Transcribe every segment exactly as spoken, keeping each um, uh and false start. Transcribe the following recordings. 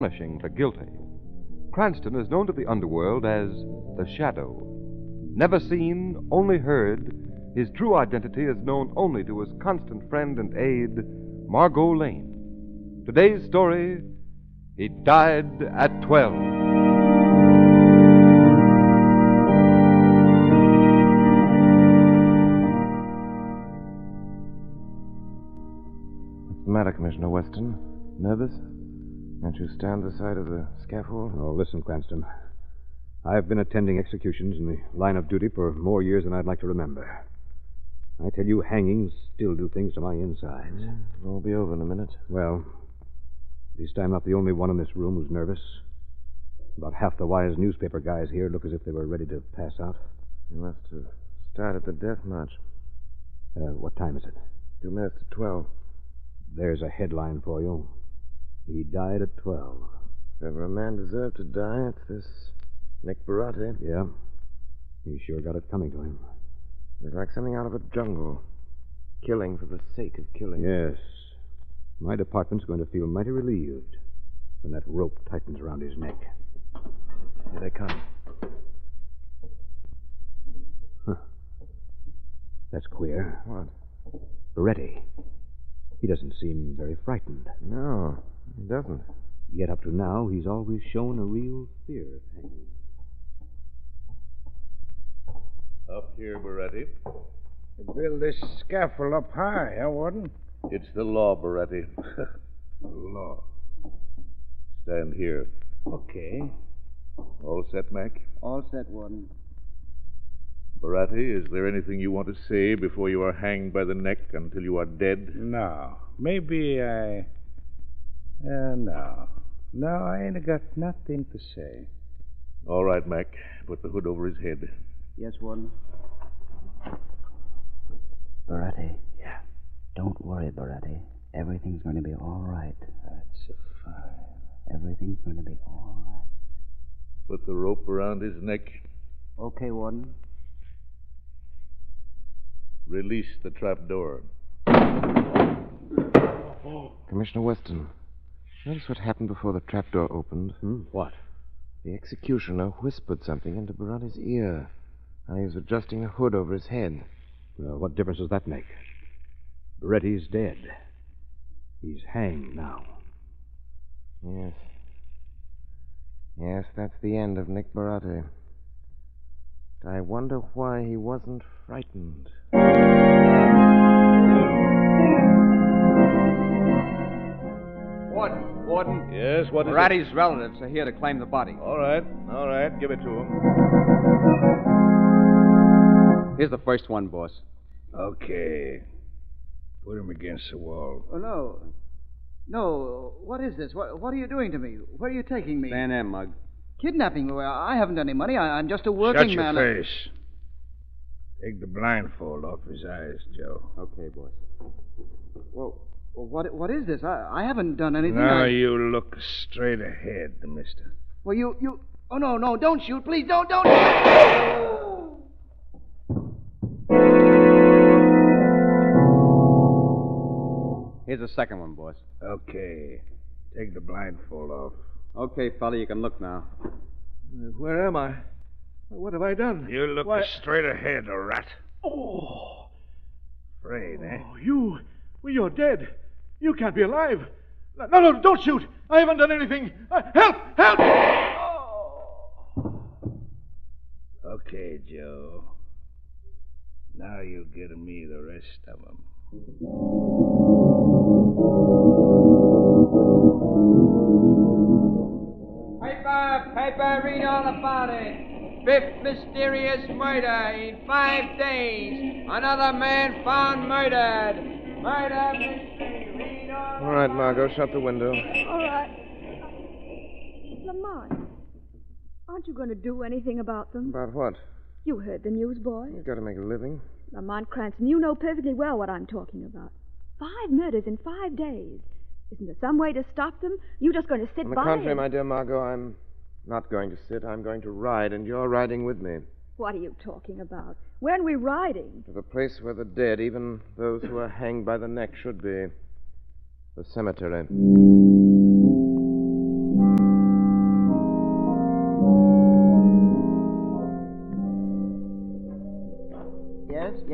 punishing the guilty. Cranston is known to the underworld as the Shadow. Never seen, only heard, his true identity is known only to his constant friend and aide, Margot Lane. Today's story, He Died at Twelve. What's the matter, Commissioner Weston? Nervous? Can't you stand the side of the scaffold? Oh, listen, Cranston. I've been attending executions in the line of duty for more years than I'd like to remember. I tell you, hangings still do things to my insides. Mm, it'll all be over in a minute. Well, at least I'm not the only one in this room who's nervous. About half the wise newspaper guys here look as if they were ready to pass out. You must have started the death march. Uh, what time is it? Two minutes to twelve. There's a headline for you. He died at twelve. If ever a man deserved to die, it's this Nick Barati. Yeah. He sure got it coming to him. It's like something out of a jungle. Killing for the sake of killing. Yes. My department's going to feel mighty relieved when that rope tightens around his neck. Here they come. Huh. That's queer. What? Beretti. He doesn't seem very frightened. No, he doesn't. Yet up to now, he's always shown a real fear of hanging. Up here, Beretti. You build this scaffold up high, huh, Warden? It's the law, Beretti. Law. Stand here. Okay. All set, Mac? All set, Warden. Beretti, is there anything you want to say before you are hanged by the neck until you are dead? No. Maybe I... Uh, no. No, I ain't got nothing to say. All right, Mac. Put the hood over his head. Yes, Warden. Beretti. Yeah. Don't worry, Beretti. Everything's going to be all right. That's a fine. Everything's going to be all right. Put the rope around his neck. Okay, Warden. Release the trap door. Commissioner Weston, notice what happened before the trapdoor opened? Hmm? What? The executioner whispered something into Barati's ear. While he was adjusting the hood over his head. Well, what difference does that make? Beretti's dead. He's hanged now. Yes. Yes, that's the end of Nick Barati. But I wonder why he wasn't frightened. Warden, Warden. Yes, what is Beretti's relatives are here to claim the body. All right, all right. Give it to him. Here's the first one, boss. Okay. Put him against the wall. Oh, no. No, what is this? What, what are you doing to me? Where are you taking me? Stand there, Mug. Kidnapping me? Well, I haven't any money. I, I'm just a working Shut your man. face. Take the blindfold off his eyes, Joe. Okay, boss. Well, well, what, what is this? I, I haven't done anything. Now I... you look straight ahead, mister. Well, you, you... Oh, no, no, don't shoot. Please, don't, don't... Here's the second one, boss. Okay. Take the blindfold off. Okay, fella, you can look now. Where am I? What have I done? You look Why- straight ahead, a rat. Oh, Afraid, eh? oh, you. Well, you're dead. You can't be alive. No, no, don't shoot. I haven't done anything. Uh, help! Help! Oh. Okay, Joe. Now you get me the rest of them. Paper, paper, read all about it. Fifth mysterious murder in five days. Another man found murdered. Murder mystery. Read all All right, Margot, shut the window. All right. Lamont, aren't you going to do anything about them? About what? You heard the news, boy. You've got to make a living. Lamont Cranston, you know perfectly well what I'm talking about. Five murders in five days. Isn't there some way to stop them? You just going to sit On the by contrary, and... my dear Margot, I'm not going to sit. I'm going to ride, and you're riding with me. What are you talking about? When are we riding? To the place where the dead, even those who are hanged by the neck, should be. The cemetery.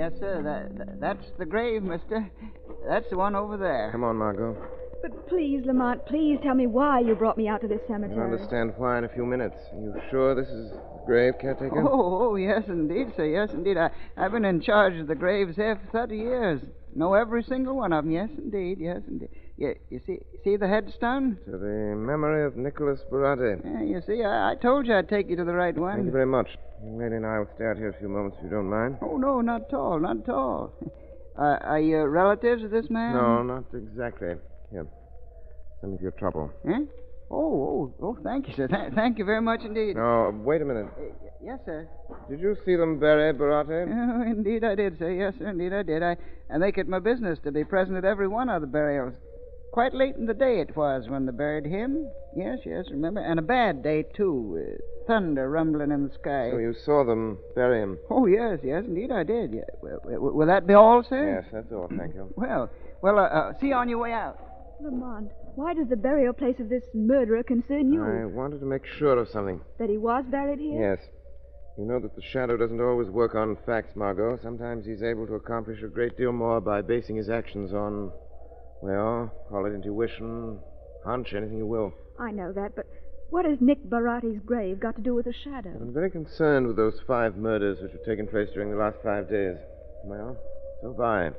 Yes, sir. That, that that's the grave, mister. That's the one over there. Come on, Margot. But please, Lamont, please tell me why you brought me out to this You'll cemetery. understand why in a few minutes. Are you sure this is the grave, caretaker? Oh, oh, yes, indeed, sir. Yes, indeed. I, I've been in charge of the graves here for thirty years. Know every single one of them. Yes, indeed. Yes, indeed. You, you see see the headstone? To the memory of Nicholas Barati. Yeah, you see, I, I told you I'd take you to the right one. Thank you very much. Young lady and I will stay out here a few moments if you don't mind. Oh, no, not at all, not at all. Uh, are you relatives of this man? No, not exactly. Here. Some of your trouble. Eh? Oh, oh, oh, thank you, sir. Th- thank you very much indeed. No, wait a minute. Uh, yes, sir. Did you see them bury Barati? Oh, indeed I did, sir. Yes, sir, indeed I did. I, I make it my business to be present at every one of the burials. Quite late in the day it was when they buried him. Yes, yes, remember. And a bad day, too. Uh, thunder rumbling in the sky. So you saw them bury him? Oh, yes, yes, indeed I did. Yeah. Will, will, will that be all, sir? Yes, that's all, thank you. Well, well, uh, uh, see you on your way out. Lamont, why does the burial place of this murderer concern you? I wanted to make sure of something. That he was buried here? Yes. You know that the shadow doesn't always work on facts, Margot. Sometimes he's able to accomplish a great deal more by basing his actions on, well, call it intuition, hunch, anything you will. I know that, but what has Nick Barati's grave got to do with the shadow? I'm very concerned with those five murders which have taken place during the last five days. Well, so have I.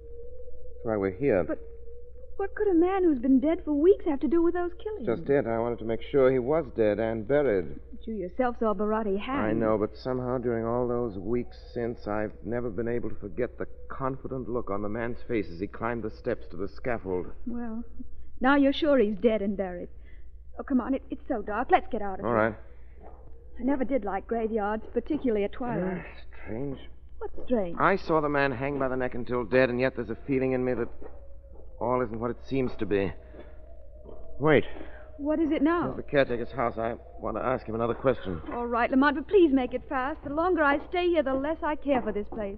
That's why we're here. But what could a man who's been dead for weeks have to do with those killings? Just it. I wanted to make sure he was dead and buried. But you yourself saw Barati hanged. I know, but somehow during all those weeks since, I've never been able to forget the confident look on the man's face as he climbed the steps to the scaffold. Well, now you're sure he's dead and buried. Oh, come on. It, it's so dark. Let's get out of all here. All right. I never did like graveyards, particularly at twilight. Uh, strange. What's strange? I saw the man hang by the neck until dead, and yet there's a feeling in me that all isn't what it seems to be. Wait. What is it now? There's the caretaker's house. I want to ask him another question. All right, Lamont, but please make it fast. The longer I stay here, the less I care for this place.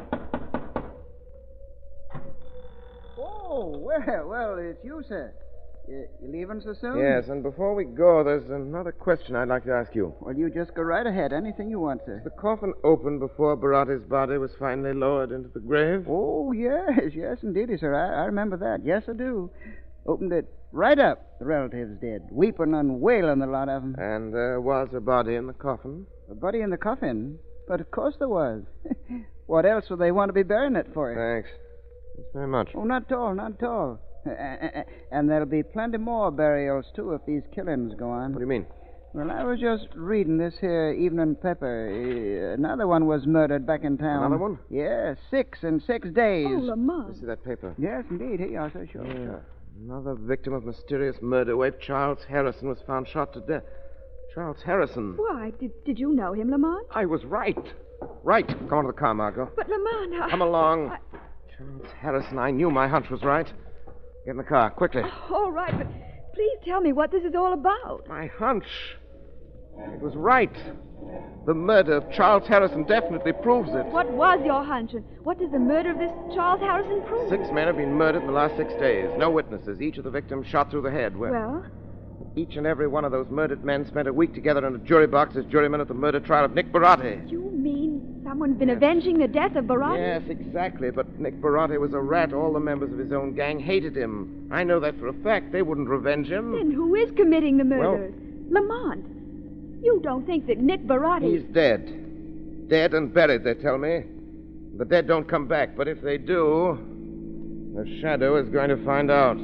Oh, well, well, it's you, sir. You, you leaving so soon? Yes, and before we go, there's another question I'd like to ask you. Well, you just go right ahead. Anything you want, sir. The coffin opened before Barati's body was finally lowered into the grave? Oh, yes, yes, indeed, sir. I, I remember that. Yes, I do. Opened it right up. The relatives did. Weeping and wailing, the lot of them. And there was a body in the coffin? A body in the coffin? But of course there was. What else would they want to be burying it for? Thanks. Thanks very much. Oh, not at all, not at all. And there'll be plenty more burials, too, if these killings go on. What do you mean? Well, I was just reading this here Evening Paper. Uh, another one was murdered back in town. Another one? Yeah, six in six days. Oh, Lamont. You see that paper? Yes, indeed. Here you are, sir. Sure, yeah. sure. Another victim of mysterious murder wave. Charles Harrison was found shot to death. Charles Harrison. Why? Did, did you know him, Lamont? I was right. Right. Come on to the car, Margot. But, Lamont, I... Come along. I... Charles Harrison, I knew my hunch was right. Get in the car, quickly. Oh, all right, but please tell me what this is all about. My hunch. It was right. The murder of Charles Harrison definitely proves it. What was your hunch, and what does the murder of this Charles Harrison prove? Six men have been murdered in the last six days. No witnesses. Each of the victims shot through the head. Well, well? Each and every one of those murdered men spent a week together in a jury box as jurymen at the murder trial of Nick Barati. You mean someone's been yes. avenging the death of Barati? Yes, exactly. But Nick Barati was a rat. All the members of his own gang hated him. I know that for a fact. They wouldn't revenge him. Then who is committing the murders? Well, Lamont, you don't think that Nick Barati... He's dead. Dead and buried, they tell me. The dead don't come back, but if they do, the shadow is going to find out.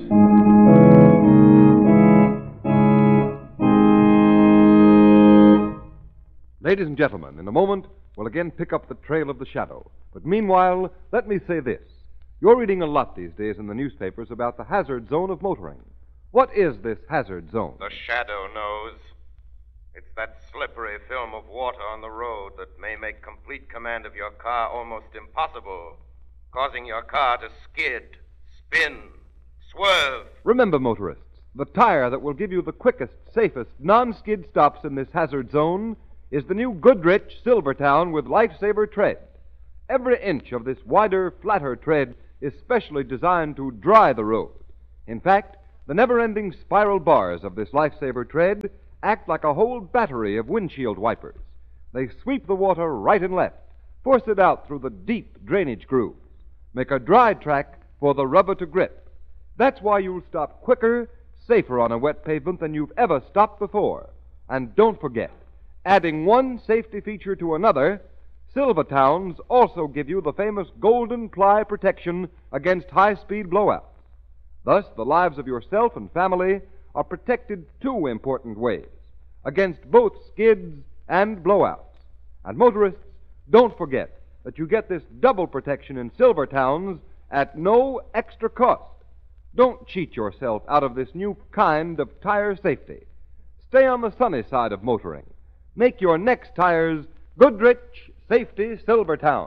Ladies and gentlemen, in a moment, we'll again pick up the trail of the shadow. But meanwhile, let me say this. You're reading a lot these days in the newspapers about the hazard zone of motoring. What is this hazard zone? The shadow knows. It's that slippery film of water on the road that may make complete command of your car almost impossible, causing your car to skid, spin, swerve. Remember, motorists, the tire that will give you the quickest, safest, non-skid stops in this hazard zone is the new Goodrich Silvertown with Lifesaver tread. Every inch of this wider, flatter tread is specially designed to dry the road. In fact, the never-ending spiral bars of this Lifesaver tread act like a whole battery of windshield wipers. They sweep the water right and left, Force it out through the deep drainage grooves. Make a dry track for the rubber to grip. That's why you'll stop quicker, safer on a wet pavement than you've ever stopped before. And don't forget, adding one safety feature to another, Silvertowns also give you the famous golden ply protection against high-speed blowouts. Thus, the lives of yourself and family are protected two important ways, against both skids and blowouts. And motorists, don't forget that you get this double protection in Silvertowns at no extra cost. Don't cheat yourself out of this new kind of tire safety. Stay on the sunny side of motoring. Make your next tires Goodrich Safety Silvertown.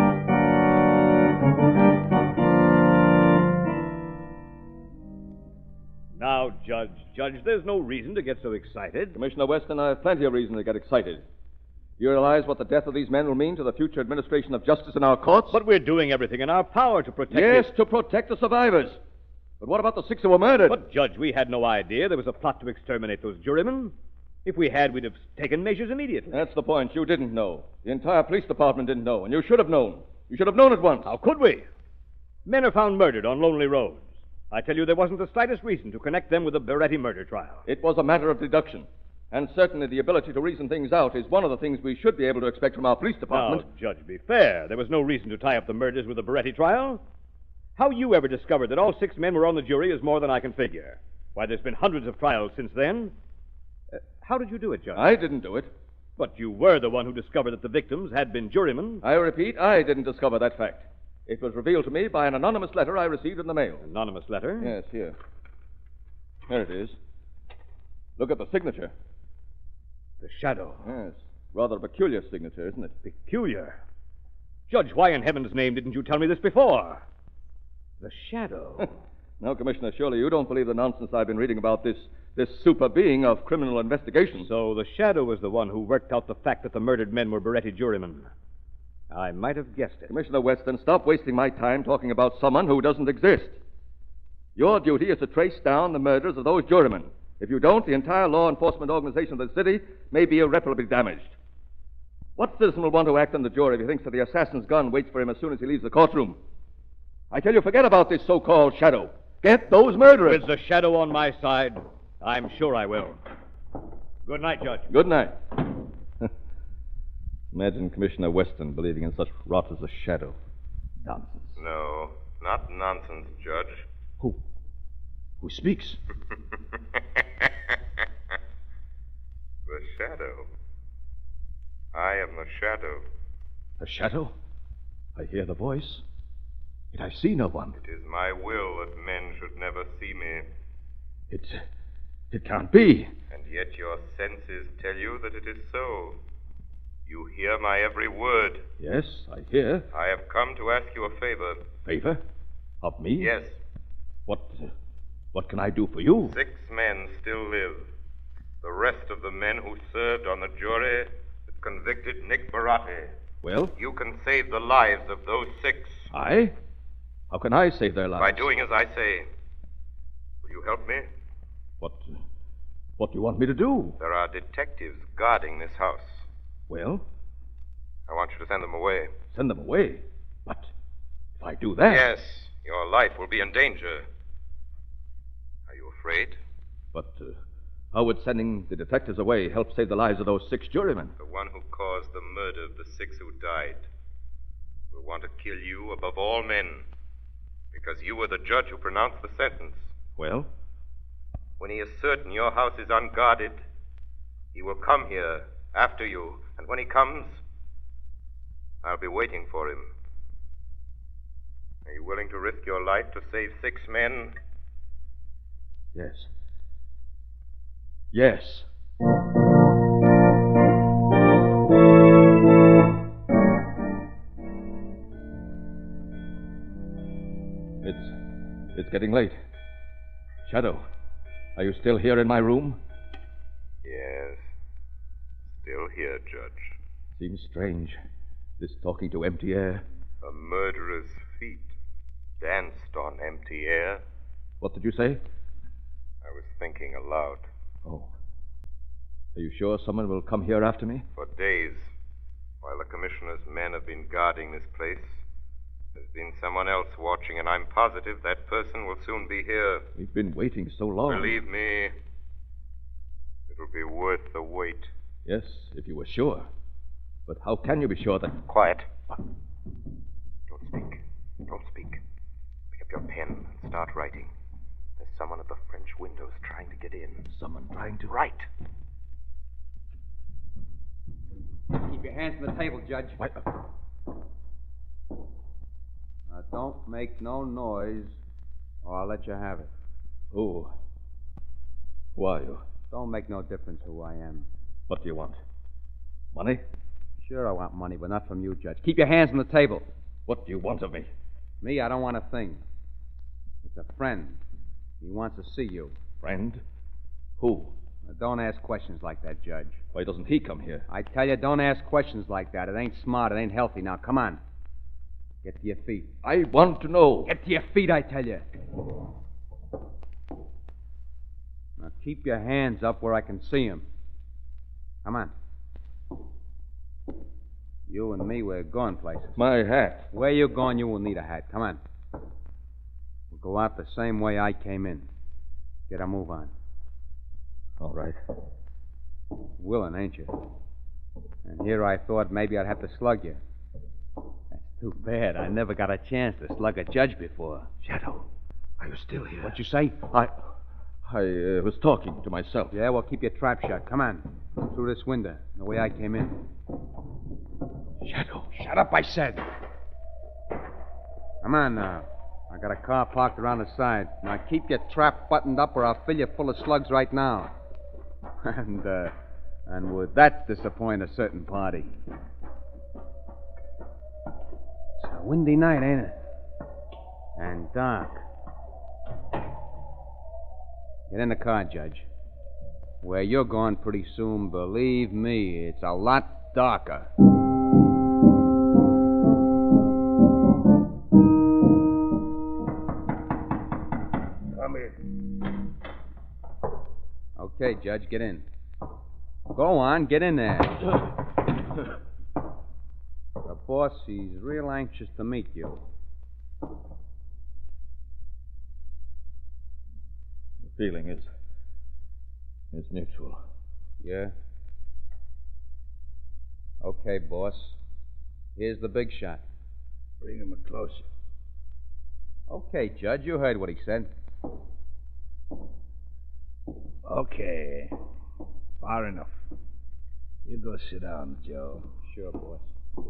Now, Judge, Judge, there's no reason to get so excited. Commissioner Weston, I have plenty of reason to get excited. You realize what the death of these men will mean to the future administration of justice in our courts? But we're doing everything in our power to protect... Yes, it. to protect the survivors. But what about the six who were murdered? But, Judge, we had no idea there was a plot to exterminate those jurymen. If we had, we'd have taken measures immediately. That's the point. You didn't know. The entire police department didn't know, and you should have known. You should have known at once. How could we? Men are found murdered on lonely roads. I tell you, there wasn't the slightest reason to connect them with the Beretti murder trial. It was a matter of deduction. And certainly the ability to reason things out is one of the things we should be able to expect from our police department. Now, Judge, be fair. There was no reason to tie up the murders with the Beretti trial. How you ever discovered that all six men were on the jury is more than I can figure. Why, there's been hundreds of trials since then. Uh, how did you do it, Judge? I didn't do it. But you were the one who discovered that the victims had been jurymen. I repeat, I didn't discover that fact. It was revealed to me by an anonymous letter I received in the mail. Anonymous letter? Yes, here. Here it is. Look at the signature. The shadow. Yes. Rather a peculiar signature, isn't it? Peculiar? Judge, why in heaven's name didn't you tell me this before? The shadow. Now, Commissioner, surely you don't believe the nonsense I've been reading about this this super being of criminal investigation. So the shadow was the one who worked out the fact that the murdered men were Beretti jurymen. I might have guessed it. Commissioner Weston, stop wasting my time talking about someone who doesn't exist. Your duty is to trace down the murders of those jurymen. If you don't, the entire law enforcement organization of the city may be irreparably damaged. What citizen will want to act on the jury if he thinks that the assassin's gun waits for him as soon as he leaves the courtroom? I tell you, forget about this so-called shadow. Get those murderers. With the shadow on my side, I'm sure I will. Good night, Judge. Good night. Imagine Commissioner Weston believing in such rot as a shadow. Nonsense. No, not nonsense, Judge. Who? Who speaks? The shadow. I am the shadow. The shadow? I hear the voice, yet I see no one. It is my will that men should never see me. It... it can't be. And yet your senses tell you that it is so. You hear my every word. Yes, I hear. I have come to ask you a favor. Favor? Of me? Yes. What... Uh, what can I do for you? Six men still live. The rest of the men who served on the jury that convicted Nick Beretti. Well? You can save the lives of those six. I? How can I save their lives? By doing as I say. Will you help me? What... Uh, what do you want me to do? There are detectives guarding this house. Well? I want you to send them away. Send them away? But if I do that... Yes, your life will be in danger. Are you afraid? But uh, how would sending the detectives away help save the lives of those six jurymen? The one who caused the murder of the six who died will want to kill you above all men because you were the judge who pronounced the sentence. Well? When he is certain your house is unguarded, he will come here after you, and when he comes, I'll be waiting for him. Are you willing to risk your life to save six men? Yes. Yes. It's... it's getting late. Shadow, are you still here in my room? Yes. Still here, Judge. Seems strange, this talking to empty air. A murderer's feet danced on empty air. What did you say? I was thinking aloud. Oh. Are you sure someone will come here after me? For days, While the commissioner's men have been guarding this place, there's been someone else watching, and I'm positive that person will soon be here. We've been waiting so long. Believe me, it'll be worth the wait. Yes, if you were sure. But how can you be sure that... Quiet. Don't speak. Don't speak. Pick up your pen and start writing. There's someone at the French windows trying to get in. Someone trying to... Write. Keep your hands on the table, Judge. Why, uh... Now, don't make no noise, or I'll let you have it. Who? Who are you? Don't make no difference who I am. What do you want? Money? Sure I want money, but not from you, Judge. Keep your hands on the table. What do you want of me? Me, I don't want a thing. It's a friend. He wants to see you. Friend? Who? Now, don't ask questions like that, Judge. Why doesn't he come here? I tell you, don't ask questions like that. It ain't smart. It ain't healthy. Now, come on. Get to your feet. I want to know. Get to your feet, I tell you. Now, keep your hands up where I can see them. Come on. You and me, we're going places. My hat. Where you going, you will need a hat. Come on. We'll go out the same way I came in. Get a move on. All right. Willing, ain't you? And here I thought maybe I'd have to slug you. That's too bad. I never got a chance to slug a judge before. Shadow, are you still here? What you say? I... I uh, was talking to myself. Yeah, well, keep your trap shut. Come on. Through this window, the way I came in. Shadow. Shut up, I said. Come on now. I got a car parked around the side. Now keep your trap buttoned up or I'll fill you full of slugs right now. and, uh, and would that disappoint a certain party? It's a windy night, ain't it? And dark. Get in the car, Judge. Where you're going pretty soon, believe me, it's a lot darker. Come in. Okay, Judge, get in. Go on, get in there. The boss, he's real anxious to meet you. The feeling is... is mutual. Yeah? Okay, boss. Here's the big shot. Bring him closer. Okay, Judge, you heard what he said. Okay. Far enough. You go sit down, Joe. Sure, boss.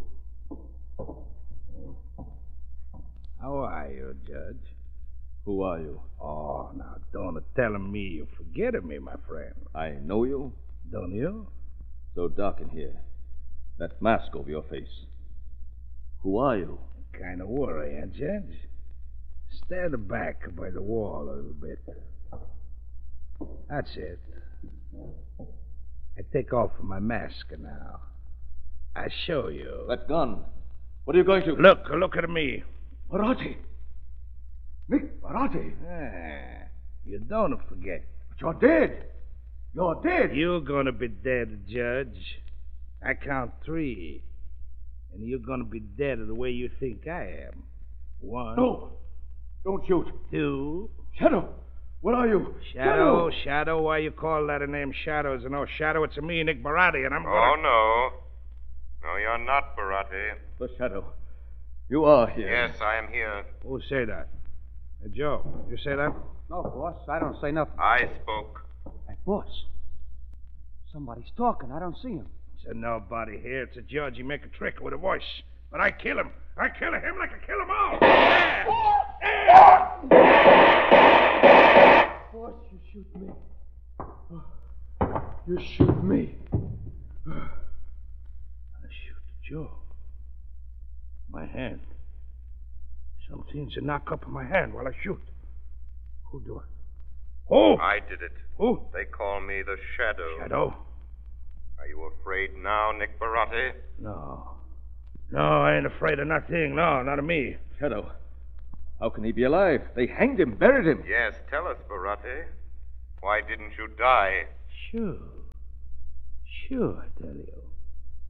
How are you, Judge? Who are you? Oh, now don't tell me you forget me, my friend. I know you. Don't you? So dark in here. That mask over your face. Who are you? Kind of worry, eh, Judge? Stand back by the wall a little bit. That's it. I take off my mask now. I show you. That gun. What are you going to... Look, look at me. Barati. Nick Barati. Ah, you don't forget. But you're dead. You're dead. You're gonna be dead, Judge. I count three. And you're gonna be dead the way you think I am. One. No. Don't shoot. Two. Shadow. What are you? Shadow, Shadow. Shadow. Why you call that a name Shadow? Is no Shadow. It's me, Nick Barati, and I'm gonna... Oh, no. No, you're not, Barati. The Shadow. You are here. Yes, I am here. Who say that? Hey, Joe, you say that? No, boss. I don't say nothing. I spoke. Hey, boss. Somebody's talking. I don't see him. Said nobody here. It's a judge. He make a trick with a voice. But I kill him. I kill him like I kill them all. Yeah. Yeah. Boss, you shoot me. You shoot me. I shoot Joe. My hand. Something's a knock up in my hand while I shoot. Who do it? Who? I did it. Who? They call me the Shadow. Shadow? Are you afraid now, Nick Barati? No. No, I ain't afraid of nothing. No, not of me. Shadow. How can he be alive? They hanged him, buried him. Yes, tell us, Barati. Why didn't you die? Sure. Sure, I tell you.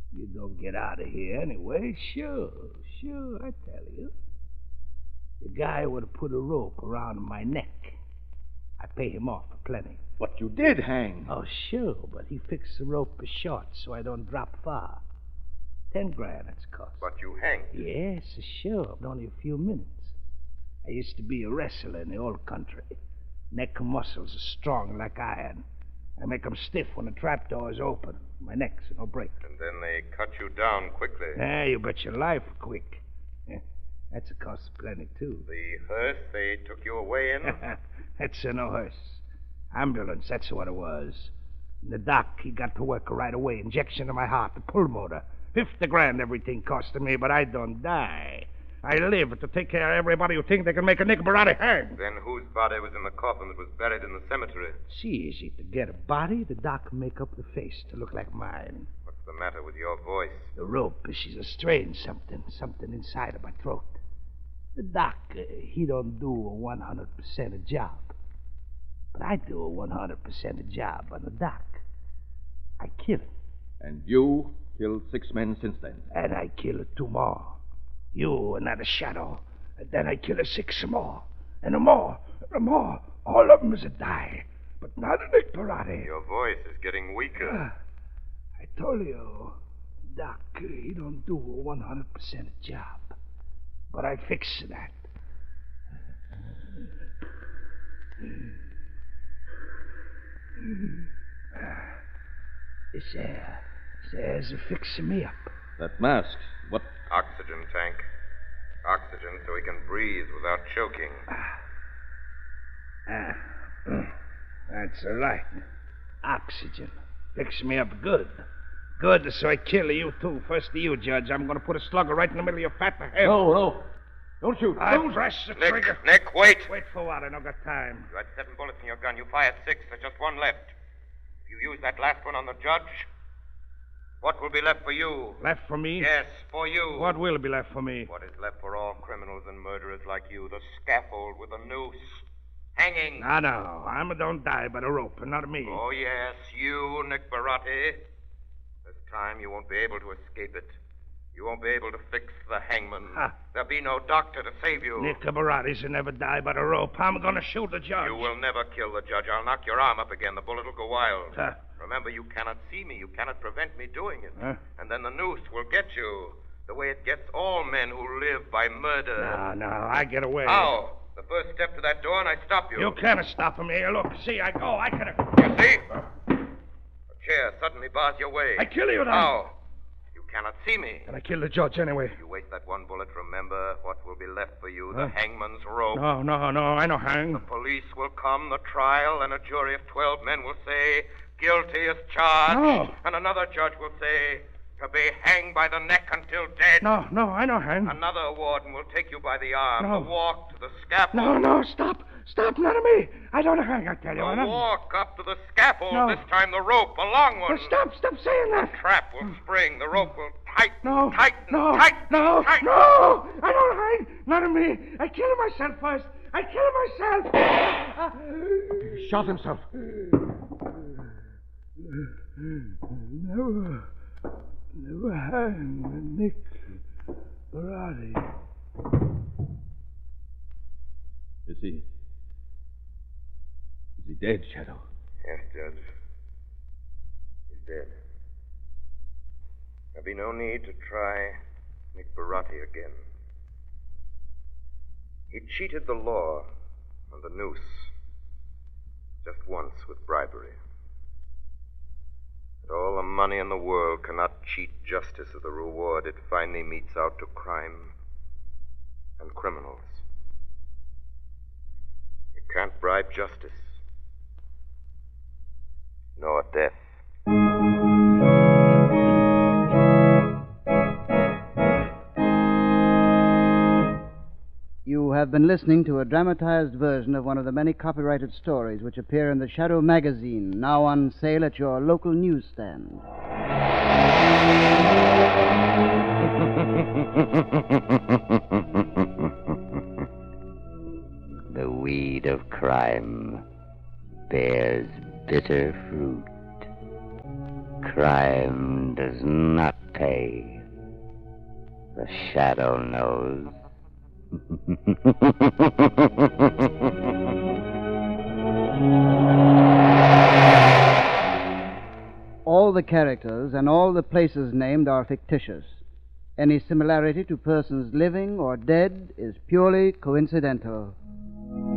You don't get out of here anyway. Sure, sure, I tell you. The guy would have put a rope around my neck. I pay him off for plenty. But you did hang. Oh, sure, but he fixed the rope short so I don't drop far. Ten grand it's cost. But you hanged. Yes, sure, but only a few minutes. I used to be a wrestler in the old country. Neck muscles are strong like iron. I make 'em stiff when the trapdoor is open. My neck's no break. And then they cut you down quickly. Ah, you bet your life quick. Yeah, that's a cost plenty, too. The hearse they took you away in? That's a no hearse. Ambulance, that's what it was. And the doc, he got to work right away. Injection to my heart, the pull motor. Fifty grand everything costed me, but I don't die. I live to take care of everybody who think they can make a Nick Barati hang. Then whose body was in the coffin that was buried in the cemetery? It's easy to get a body. The doc make up the face to look like mine. What's the matter with your voice? The rope, she's a strain something, something inside of my throat. The doc, uh, he don't do a one hundred percent a job. But I do a one hundred percent a job on the doc. I kill him. And you killed six men since then? And I kill two more. You, another shadow. And then I kill a six more. And a more. And a more. All of them is a die. But not a Nick Barati. Your voice is getting weaker. Uh, I told you, Doc, uh, he don't do a one hundred percent a job. But I fix that. This air, this air's fixing me up. That mask, what? Oxygen tank. Oxygen so he can breathe without choking. Ah, uh, that's all right. Oxygen. Fix me up good. Good, so I kill you, too. First to you, Judge. I'm going to put a slugger right in the middle of your fat head. No, no. Don't shoot. I Don't. press the Nick, trigger. Nick, wait. Wait for what? I don't got time. You had seven bullets in your gun. You fired six. There's just one left. If you use that last one on the judge, what will be left for you? Left for me? Yes, for you. What will be left for me? What is left for all criminals and murderers like you? The scaffold with a noose. Hanging. No, no. I don't die by the rope, and not me. Oh, yes, you, Nick Barati. This time you won't be able to escape it. You won't be able to fix the hangman. Ha. There'll be no doctor to save you. Nick Barati's will never die by the rope. I'm going to shoot the judge. You will never kill the judge. I'll knock your arm up again. The bullet will go wild. Huh? Remember, you cannot see me. You cannot prevent me doing it. Huh? And then the noose will get you. The way it gets all men who live by murder. No, no, I get away. How? The first step to that door and I stop you. You can't stop me. Here, look, see, I go. I can. You see? A chair suddenly bars your way. I kill you then. How? You cannot see me. And I kill the judge anyway. If you waste that one bullet, remember what will be left for you. Huh? The hangman's rope. No, no, no, I know hang. The police will come, the trial, and a jury of twelve men will say, guilty as charged. No. And another judge will say, to be hanged by the neck until dead. No, no, I know hang. Another warden will take you by the arm. No. The walk to the scaffold. No, no, stop. Stop, none of me. I don't hang, I tell you. The I don't... walk up to the scaffold. No. This time the rope, a long one. No, stop, stop saying that. The trap will spring. The rope will tighten. No. Tighten. No. Tighten. No. Tighten. No. I don't hang. None of me. I kill myself first. I kill myself. He shot himself. Never, never hang Nick Barati. Is he... Is he dead, Shadow? Yes, Judge. He's dead. There'll be no need to try Nick Barati again. He cheated the law on the noose just once with bribery. But all the money in the world cannot cheat justice of the reward it finally metes out to crime and criminals. You can't bribe justice, nor death. You have been listening to a dramatized version of one of the many copyrighted stories which appear in the Shadow magazine, now on sale at your local newsstand. The weed of crime bears bitter fruit. Crime does not pay. The shadow knows. All the characters and all the places named are fictitious. Any similarity to persons living or dead is purely coincidental.